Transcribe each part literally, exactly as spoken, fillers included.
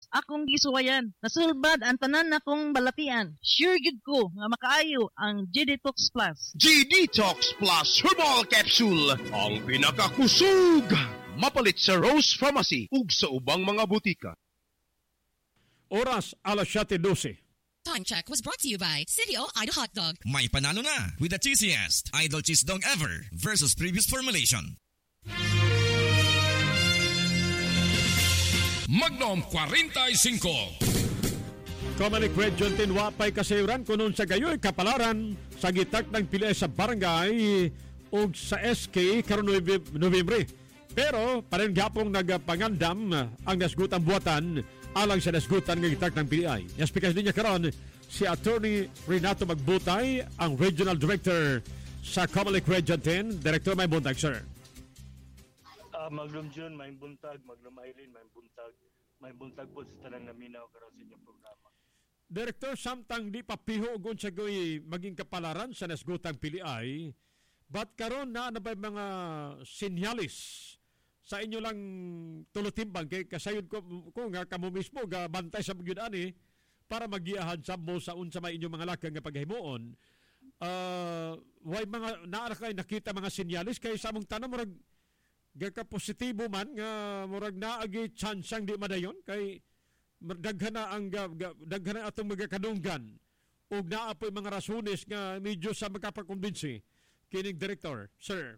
akong gisuwayan. Nasulbad ang tanan akong balatian. Sure gid ko nga makaayo ang G Detox Plus. G Detox Plus Herbal Capsule, ang pinakakusog. Mapalit sa Rose Pharmacy ug sa ubang mga butika. Oras alas siyete dose. Time check was brought to you by City O Idol Hot Dog. May panalo na with the cheesiest Idol Cheese Dog ever versus previous formulation. Magnum forty-five. Comelec Region ten wapay kasayuran kunon sa gayoy kapalaran sa gitak ng pili sa barangay ug sa S K karon Nobyembre. Pero parin gapong nagapangandam ang nasgutang buwatan alang sa nasgutan ng gitak ng P I. Yung speakers niya karon si Attorney Renato Magbutay, ang Regional Director sa Comelec Region ten. Director, may buntag, sir. Uh, Maglum June, may buntag. Maglum Eileen, may buntag. May buntag po sa tanang naminaw karon sa inyong programa. Director, samtang di papiho gun sa goy maging kapalaran sa nasgutang P I, but karon na na ba mga sinyalis sa inyo lang tulutimbang kay kasayod ko, ko nga kamo mismo ga bantay sa magyud ani para magiyahan sa mo sa unsa may inyong mga lakang nga paghimuon. Uh, way mga naa kay nakita mga sinyalis kay sa among tanan murag gaka positibo man nga murag naagi chance ang di madayon kay daghan na ang daghan na atong mga kadunggan ug naa po'y mga rasones nga medyo sa makapakumbinsi kining director, sir.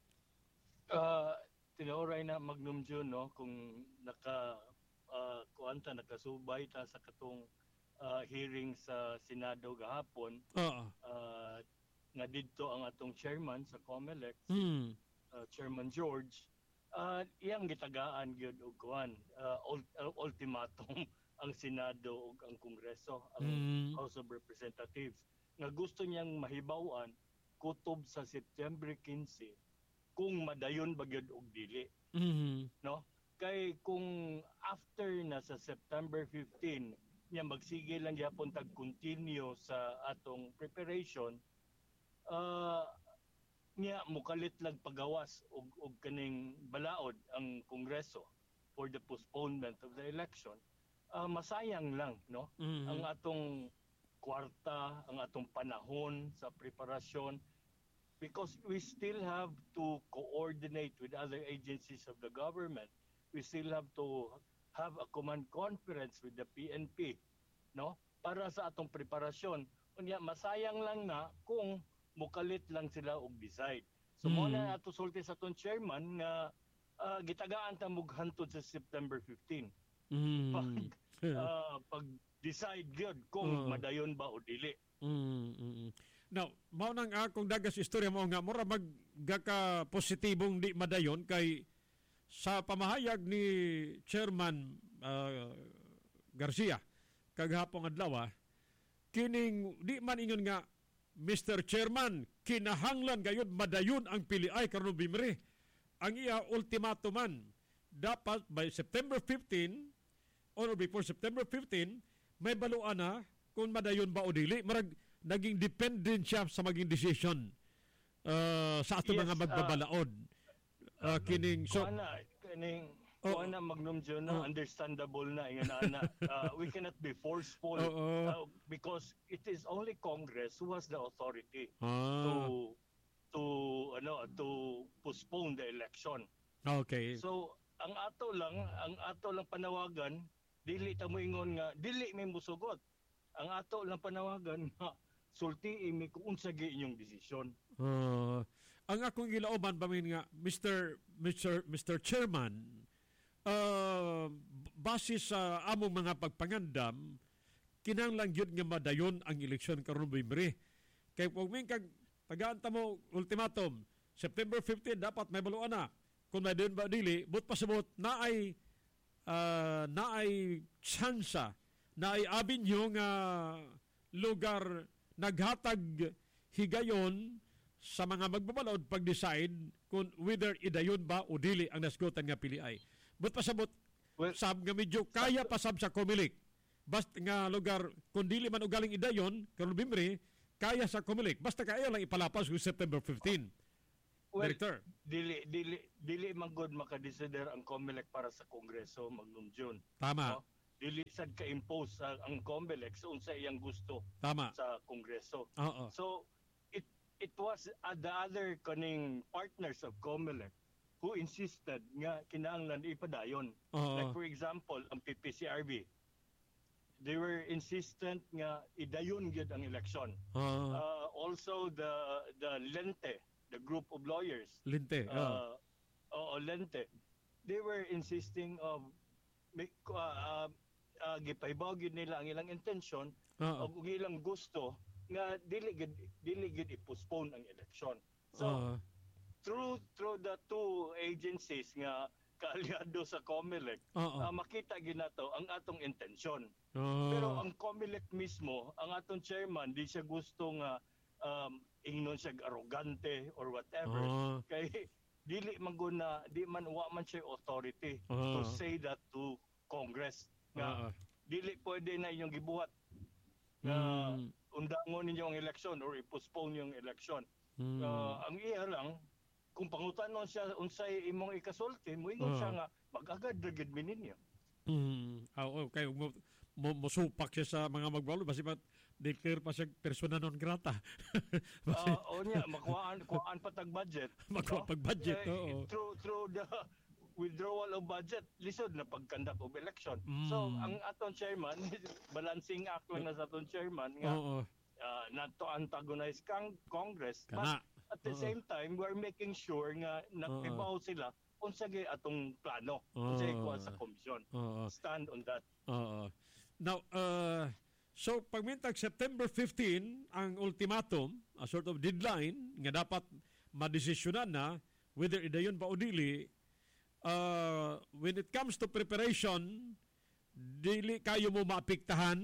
Uh, Tinoray na Magnum June, no, kung naka uh, kuanta nakasubay ta sa katong uh, hearing sa Senado gahapon. Uh-uh. Uh, nga didto ang atong chairman sa Comelec, mm. uh, Chairman George, uh, iyang gitagaan gyud og kuan uh, ult- uh, ultimatum ang Senado ug ang Kongreso, ang mm. House of Representatives, nga gusto niyang mahibaw-an kutob sa September fifteen kung madayon ba gyud og dili. Mm-hmm. No? Kay kung after na sa September fifteen niya magsige lang gyapon tag continue sa atong preparation, uh, niya mukalit lang pagawas og og kaning balaod ang Kongreso for the postponement of the election. Uh, masayang lang, no? Mm-hmm. Ang atong kwarta, ang atong panahon sa preparasyon, because we still have to coordinate with other agencies of the government. We still have to have a command conference with the P N P, no? Para sa atong preparasyon. Unya masayang lang na kung mukalit lang sila og decide. So mo Mm. na ato sulti sa atong chairman nga uh, gitagaan ta mughantod sa September fifteen. Mm. Pag uh, pag decide gyud kung Uh. madayon ba o dili. Mm. Now, mao nang akong dagas istorya mo nga mura maggaka positibong di madayon kay sa pamahayag ni Chairman uh, Garcia kaghapon adlaw, kining di man ingon nga Mister Chairman, kinahanglan gayud madayon ang piliay karon Nobyembre. Ang iya ultimatuman dapat by September fifteenth or before September fifteenth may baluan na kung madayon ba o dili. Marag naging dependent siya sa maging decision uh, sa ato Yes, mga magbabalaod. Uh, kining so Kuana, kining Oh. kuana Magnum John, no, Oh. understandable na ingon ana. Uh, we cannot be forceful Oo. uh, because it is only Congress who has the authority to ah, to ano to postpone the election. okay. So ang ato lang, ang ato lang panawagan, dili ta mo ingon nga dili may musugot. Ang ato lang panawagan nga sulti imi kung unsa gi inyong desisyon. Uh, ang akong gilauban pa min nga Mister Mister Mister Chairman, uh, base sa among mga pagpangandam, kinahanglan gyud nga madayon ang eleksyon karon Nobyembre. Kay kung min kag tagaan ta mo ultimatum September fifteenth dapat may baluan na. Kung madayon ba dili, but pasabot na ay uh, na ay tsansa, na ay avenue nga lugar naghatag higayon sa mga magbabalaod pag-decide kung whether idayon ba o dili ang nasgutan nga piliay. But pasabot, Well, sab nga medyo kaya pasab sa Comelec. Basta nga lugar, kung dili man ugaling idayon, karon Nobyembre, kaya sa Comelec. Basta kaya lang ipalapas kung September fifteenth. well, Director. dili dili dili man gud makadesider ang COMELEC para sa Kongreso Magnum June. Tama. No? dili sad ka-impose sa ang COMELEC sa unsa iyang gusto Tama. sa Kongreso. Oo. So it it was uh, the other kaning partners of COMELEC who insisted nga kinahanglan ipadayon. Oo. Like for example, ang P P C R B, they were insistent nga idayon gyud ang election. Oo. Uh, also the the Lente, the group of lawyers, Linte. Oo. uh, oo, Lente, they were insisting of make uh, uh, uh, gipaybaw gyud nila ang ilang intention Oo. o ang ilang gusto nga dili gyud dili gyud i-postpone ang election. So Oo. through through the two agencies nga kaalyado sa COMELEC, Oo. uh, makita gyud nato ang atong intensyon. Oo. Pero ang COMELEC mismo, ang atong chairman, di siya gusto nga um, ingnon siya arrogante or whatever. Oo. Kay dili man guna, di man wa man siya authority Oo. to say that to Congress. Nga Oo. dili pwede na inyong gibuhat nga Mm. undangon ninyo ang election or i-postpone yung election. Mm. Uh, ang iya lang, kung pangutanon siya unsay imong ikasulti, moingon Oo. siya nga mag-agad ra gyud mi ninyo. Mm. Ah, okay, mo, mo, mosupak siya sa mga magbalo basi pa declare pa siya persona non grata. Basi Uh, o niya, makuhaan kuhaan pa tag budget. magkuha no? pag budget. Eh, Oo. through through the withdrawal of budget, lisod na pagkandak of election. Mm. So ang aton chairman, balancing act lang na sa aton chairman nga Oo. uh, not to antagonize kang Congress, but Kana. at the Oo. same time we're making sure nga nakibaw sila unsa gay atong plano, unsa Oo. kuha sa komisyon. Oo. Stand on that. Oo. Now, uh, so pagmintag September fifteenth ang ultimatum, a sort of deadline nga dapat madesisyonan na whether idayon ba o dili. Uh, when it comes to preparation, dili kayo mo maapektahan,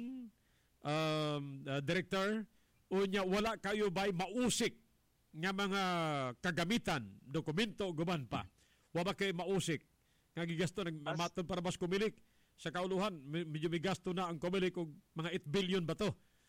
um, uh, Director, o nya wala kayo ba'y mausik nga mga kagamitan, dokumento, guman pa. Wa ba kayo mausik nga gigasto ng As- maton para mas kumilik sa kauluhan, me- medyo may gasto na ang kumilik og mga eight billion ba to?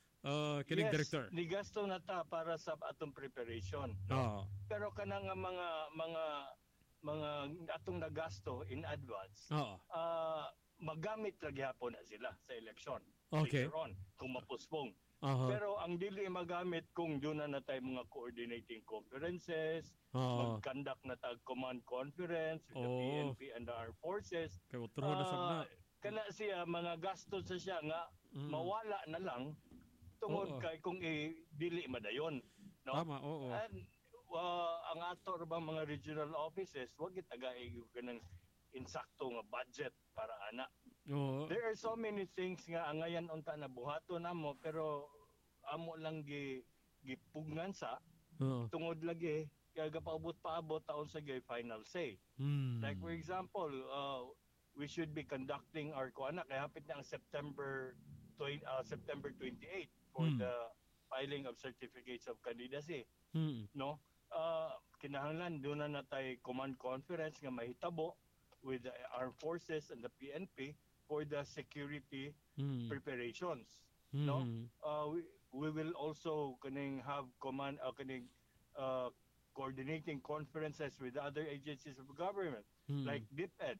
Uh, kining Yes, Director. nigasto na ta para sa atong preparation. Oo. Pero kana nga mga mga mga atong nagasto in advance, Oo. ah magamit ra gyapon na sila sa election. Okay. Later on, kung mapostpone. Oo. Pero ang dili magamit kung doon na na tayo mga coordinating conferences, Oo. mag-conduct na tag command conference with the Oo. P N P and the armed forces. Kay utro na sa na. Ah, kana siya mga gastos sa siya nga Mm. mawala na lang tungod Oo. kay kung i, dili madayon, no? Tama, oo. And uh, ang ato ra bang mga regional offices wag gitagay ganang insakto nga budget para ana. Oo. There are so many things nga angayan unta na buhato namo pero amo lang gi gipugngan sa Oo. tungod lagi kaya gapaabot-paabot taon sa gay final say. Mm. Like for example, uh, we should be conducting our kuana kay hapit na ang September twenty, uh, September twenty-eighth for Hmm. the filing of certificates of candidacy, Mm. no? Uh, kinahanglan doon na natay command conference nga mahitabo with the armed forces and the P N P for the security Mm. preparations, no? Mm. Uh, we, we will also kaning have command uh, kaning uh, coordinating conferences with other agencies of government Mm. like DepEd,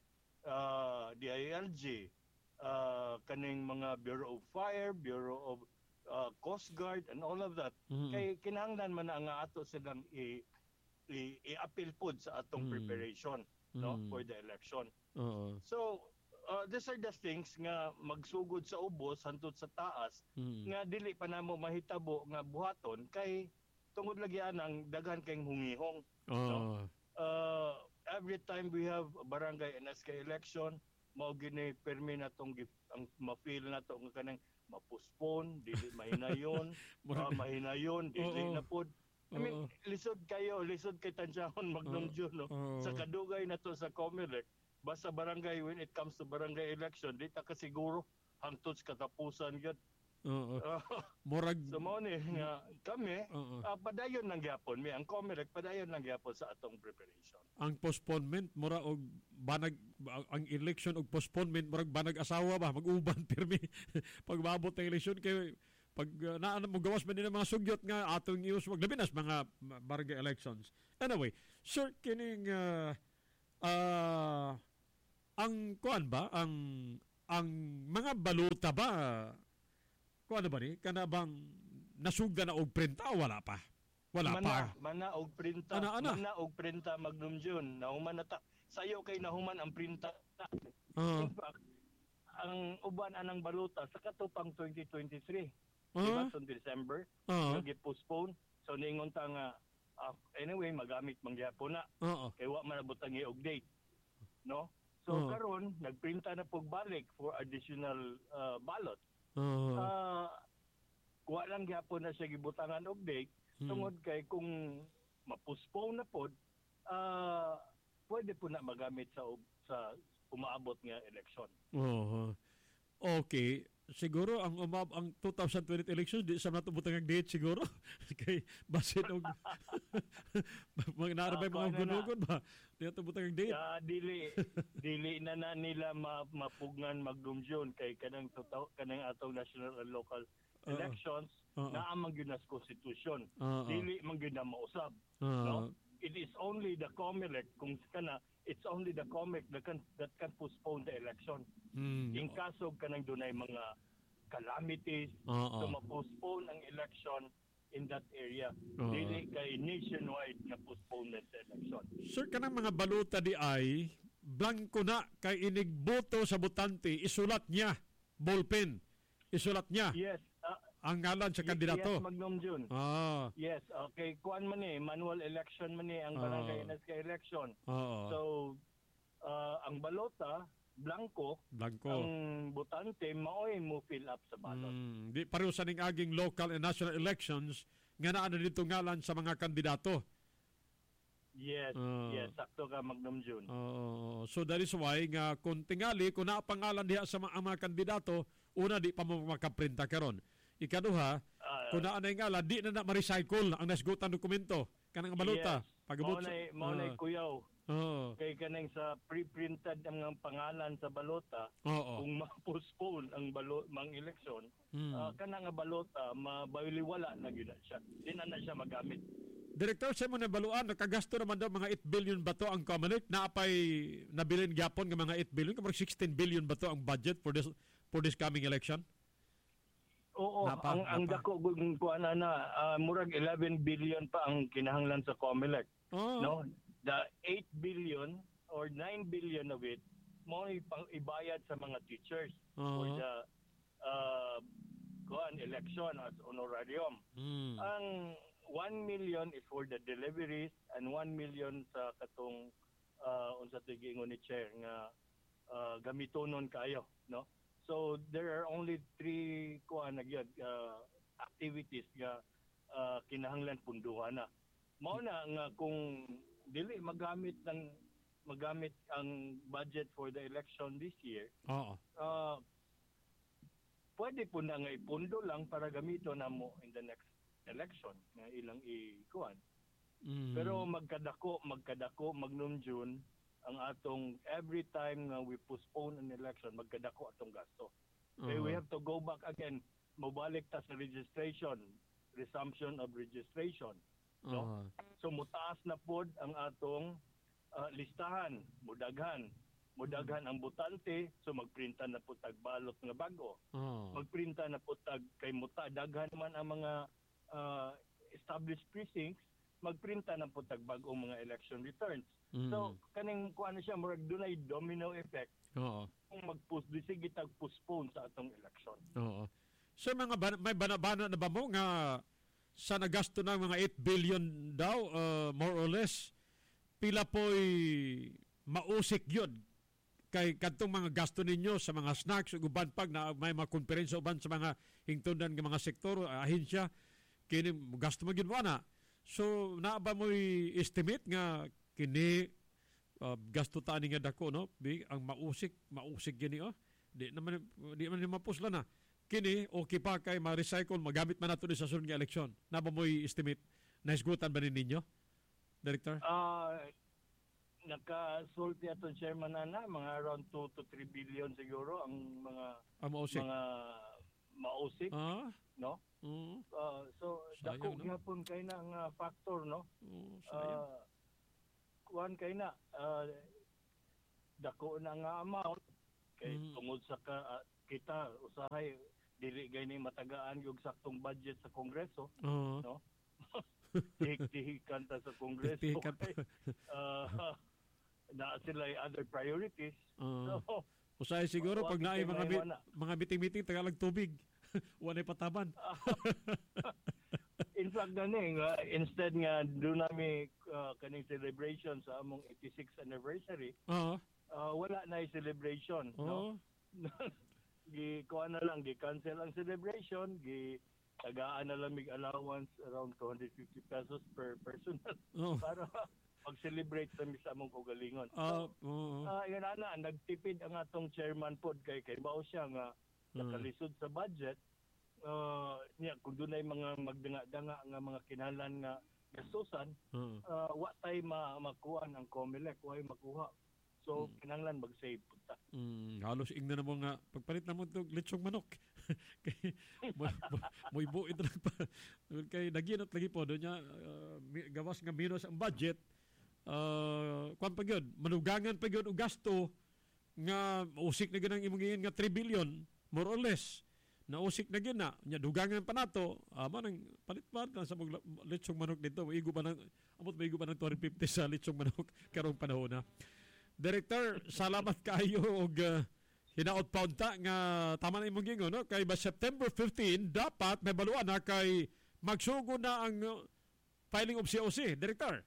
uh, D I L G, uh, kaning mga Bureau of Fire, Bureau of uh, Coast Guard, and all of that. Mm. Kay kinahanglan man ang ato silang i, i, i-appeal pod sa atong Mm. preparation, no, Mm. for the election. Oo. So, uh, these are the things nga magsugod sa ubos hantod sa taas Mm. nga dili pa namo mahitabo nga buhaton kay tungod lagi ang daghan kayong hungihong. Oo. Uh, every time we have barangay N S K election, mao gini permi na tong gif- ang ma-feel na to nga kanang ma-postpone, dili mahinayon, uh, mahinayon, dili Oo. na pod. I mean, Oo. lisod kayo, lisod kay Tansyahon Magnum Oo. June, no? Oo. Sa kadugay na to sa COMELEC, basta barangay, when it comes to barangay election, di ta kasiguro hangtod sa katapusan gyud. Oo. Uh, Murag so mo ni nga kami, Oo. ah, padayon lang gyapon mi ang COMELEC, padayon lang gyapon sa atong preparation. ang postponement mura og banag ang- ang election og postponement murag banag asawa ba mag-uban pirmi pag maabot ang election kay pag uh, naa mo gawas man nila mga sugyot nga atong ius wag labi nas mga ma- barangay elections. Anyway, sir kining uh, uh, ang kuan ba ang ang mga baluta ba, kung ano ba ni, kana bang nasugda na og printa o wala pa? Wala mana, pa. Mana og printa. Ana, ana. Mana og printa Magnum June. Nahuman na ta. Sayo kay nahuman ang printa. Uh, In fact, ang uban anang baluta sa katupang twenty twenty-three. uh, Diba? So December. uh, Nag-postpone. So ningon ta nga uh, anyway magamit man gyapon na. uh, Kay wa man nabutang og date. No? So Oo. karon nagprinta na pug balik for additional uh, ballot. uh, Uh, wa lang gyapon na siya gibutangan og date. hmm. Tungod kay kung ma-postpone na pod, uh, pwede po na magamit sa sa umaabot nga election. Oo. Okay. Siguro ang umab ang twenty twenty elections di sa natubutang ang date siguro kay basin og mga narabay Ah, mga paano na? gunugon ba di natubutang ang date. Uh, dili dili na na nila ma, mapugnan magdumjon kay kanang tutaw kanang atong national and local Oo. elections Oo. na amang gyud nas constitution. Oo. Dili man gyud na mausab. Oo. No? It is only the COMELEC kung kana it's only the COMELEC that can that can postpone the election. Hmm. In kaso kanang dunay mga calamities, Oo. so ma-postpone ang election in that area. Oo. Dili kay nationwide na postponement sa election. Sir, kanang mga baluta di ay blanco na kay inigboto sa botante, isulat niya ballpen. Isulat niya Yes, uh, ang ngalan sa kandidato. Yes, Magnum June. Ah. Yes, okay. Kuan man eh, manual election man eh, ang Ah. barangay N S K election. Oo. So, uh, ang balota, blanco, Blanco. ang botante, maoy mo fill up sa balot. Mm, di pareho sa ning aging local and national elections nga naa na dito ngalan sa mga kandidato. Yes, Ah. yes, sakto ka Magnum June. Oo. So that is why nga kung tingali kung naa pangalan diha sa mga, mga kandidato, una di pa mo makaprinta karon. Ikaduha, Ah, kung naa na ngalan di na na ma-recycle ang nasgutan dokumento kanang baluta. yes. Pagabot Mao sa- na mao na Ah. kuyaw. Oo. Kay kanang sa pre-printed ang mga pangalan sa balota, Oo. kung ma-postpone ang balo mang eleksyon, Mm. ah, kana nga balota mabaliwala na gyud na siya. Di na na siya magamit. Direktor, sa mo na baluan, nakagasto naman daw mga eight billion ba to ang Comelec? Naapay nabilin gyapon nga mga eight billion, kamar sixteen billion ba to ang budget for this for this coming election? Oo, Napa, ang ang napa. dako kung kuan na na ah, murag eleven billion pa ang kinahanglan sa COMELEC. Oh. No? The eight billion or nine billion of it mo ipang ibayad sa mga teachers for Oo. the uh, kuan election as honorarium. Mm. Ang one million is for the deliveries and one million sa katong uh, unsa tigingon ni chair nga uh, gamitonon kayo, no? So there are only three kuan na gyud uh, activities nga uh, kinahanglan punduhan na. Mao na nga kung dili magamit ng magamit ang budget for the election this year, Oo. uh, pwede po na nga ipundo lang para gamito na mo in the next election nga ilang ikuan. Mm. Pero magkadako, magkadako, Magnum June, ang atong every time nga we postpone an election, magkadako atong gasto. Okay, Oo. we have to go back again, mobalik ta sa registration, resumption of registration. No? Oo. So mutaas na pod ang atong ah, listahan, mudaghan. Mudaghan ang butante, so magprinta na po tag balot nga bago. Oo. Magprinta na po tag kay muta daghan man ang mga ah, established precincts, magprinta na po tag bagong mga election returns. Mm. So kaning kuan na siya murag dunay domino effect Oo. kung magpus sige tag postpone sa atong election. Oo. So mga ban- may banabana na ba mo nga sa nagasto ng mga eight billion daw, uh, more or less, pila po'y mausik yun kay kadtong mga gasto ninyo sa mga snacks ug uban pag na may mga konferensya uban sa mga hingtungdan nga mga sektor, uh, ahensya, kini gasto mo gyud mo ana. So naa ba mo'y estimate nga kini uh, gasto ta ni nga dako no? Big ang mausik, mausik gini oh. Di naman di man mapusla na. Kini okay pa kay ma-recycle, magamit man nato sa sunod nga eleksyon. Na ba mo'y estimate? Naisgutan ba ni ninyo, Director? Ah, naka-sulti ato chairman ana mga around two to three billion siguro ang mga Ang mausik. mga mausik, Ah? no? Oo. Ah, so Sayang, dako no? gyapon kay na nga factor, no? Oo, sayang. Ah, kuan kay na ah, dako na nga amount kay Mm. tungod sa ka, ah, kita usahay dili gani matagaan yung saktong budget sa Kongreso, Oo. no? Tihik-tihikan ta sa Kongreso. Tihik-tihikan pa. kay, ah, na sila ay other priorities. Oo. So, Usahay siguro Wa- pag wa- naay kitay mga bi- maiwana. mga biting-biting tagalag tubig. Walay pataban. in fact gani nga instead nga do nami uh, kaning celebration sa among eighty-sixth anniversary, Oo. uh, wala na celebration, no? Oo. gi kuha na lang, gi cancel ang celebration, gi tagaan na lang mig allowance around two hundred fifty pesos per person Oo. para mag-celebrate sa sa among kaugalingon. Ah, So, oo. ah, yun ana, nagtipid ang atong chairman pod kay kay bao siya nga nakalisod sa budget. Uh, niya kung dunay mga magdanga-danga nga mga kinahanglan nga gastusan, Oo. uh, wa tay ma makuha ang COMELEC, wa makuha. So kinahanglan mag-save punta. Mm, halos ingna na mo nga pagpalit na mo tog lechong manok. Kay mo mo ibu ito lang pa. Kay naginot lagi po do nya uh, mi- gawas nga minus ang budget. Uh, kwan pa gyud, manugangan pa gyud og gasto nga usik na gyud ang imong giin nga three billion more or less. Nausik na gyud na nya dugangan pa nato. Ama nang palit-palit na sa mga lechong manok dito. Igo ba nang amot ba igo ba nang two hundred fifty sa lechong manok karong panahon na. Director, salamat kayo og uh, hinaot pa unta nga tama na imong gingon no kay ba September fifteenth dapat may baluan na kay magsugo na ang uh, filing of C O C, Director.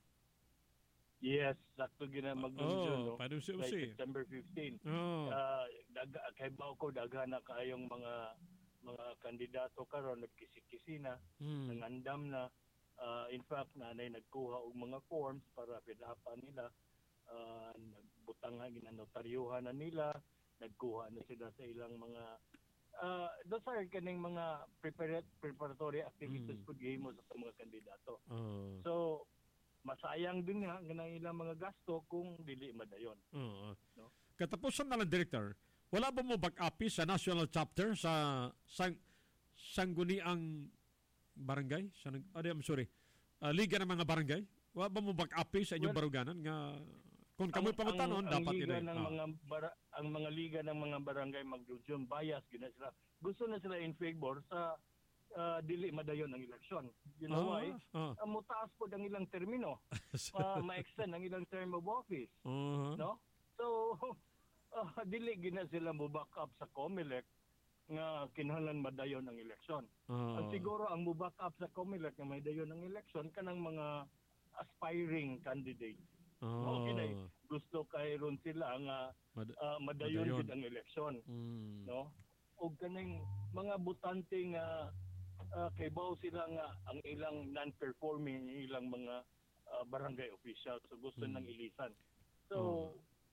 Yes, sakto gina mag-dungeon, Oh, no? filing of C O By C. September fifteenth. Oh. Ah, daga kay bao ko daghan na kayong mga mga kandidato karon nagkisi-kisina, Hmm. nangandam na. Ah, in fact, nanay nagkuha og mga forms para pidapan nila. Uh, nagbutang nga ginanotaryuhan na nila, nagkuha na sila sa ilang mga uh, those are kaning mga prepar- preparatory activities Mm. pud gihimo sa mga kandidato. Oh. So masayang din nga ng ilang mga gasto kung dili madayon. Oo. No? Katapusan na lang, Director, wala ba mo back-up sa national chapter sa sang sangguniang barangay? Sa, oh, I'm sorry. Uh, Liga ng mga barangay? Wala ba mo back-up sa inyong Well, baruganan nga kung kamoy pangutanon ang, dapat liga nila. ng mga bara- ang mga liga ng mga barangay magdudyon bias gina sila. Gusto na sila in favor sa uh, dili madayon ang eleksyon. You know why? Ah. Ang mutaas po ang ilang termino. uh, ma-extend ang ilang term of office. Uh-huh. No? So, uh, dili gina sila mo back up sa COMELEC nga kinahanglan madayon ang eleksyon. Uh, Ang siguro ang mo back up sa COMELEC nga madayon ang eleksyon kanang mga aspiring candidates. uh, Okay na, gusto kay ron sila nga Mad- uh, madayon madayon. gid ang eleksyon, mm, no? Og kaning mga butante nga uh, kay bao sila nga ang ilang non-performing ilang mga uh, barangay officials so gusto Mm. nang ilisan. So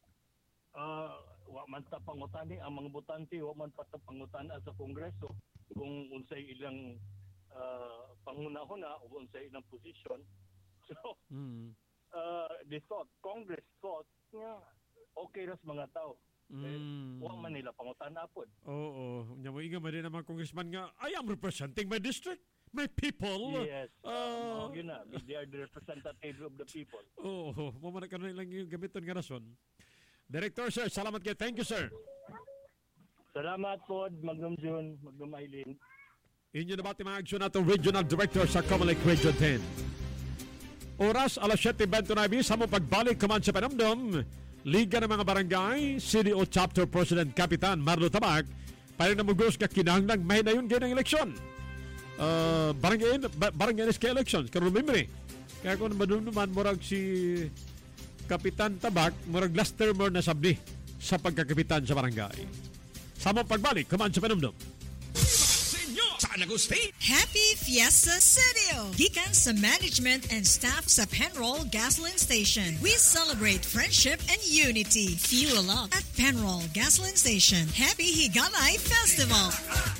uh, wa man ta pangutani ang mga butante, wa man pa ta pangutana sa Kongreso kung unsay ilang uh, pangunahuna o unsay ilang posisyon. So mm, uh, they thought, Congress thought nga okay ras mga tao. mm. Wa man nila pangutan apod. Oo. Nya mo inga man din naman congressman nga I am representing my district, my people. Yes. Uh, Uh, yun na. They are the representative of the people. Oo. Mo man ka lang yung gamiton nga rason. Director, sir, salamat kayo. Thank you, sir. Salamat po, Magnum June, Magnum Aileen. Inyo na ba mga aksyon nato Regional Director sa COMELEC Region ten? Oras, alas siyete twenty-nine, sa mo pagbalik kaman sa Panamdom, Liga ng mga Barangay, C D O Chapter President Kapitan Marlo Tabak, para na mugos ka kinahanglang may na yun ng eleksyon. Uh, barangay, ba, barangay S K elections, karon membre. Kaya kung naman murag si Kapitan Tabak, murag last term na sabdi sa pagkakapitan sa barangay. Sa mo pagbalik kaman sa Panamdom. Saan Agustin? Happy Fiesta Studio! Gikan sa management and staff sa Penroll Gasoline Station. We celebrate friendship and unity. Fuel up at Penroll Gasoline Station. Happy Higanay Festival!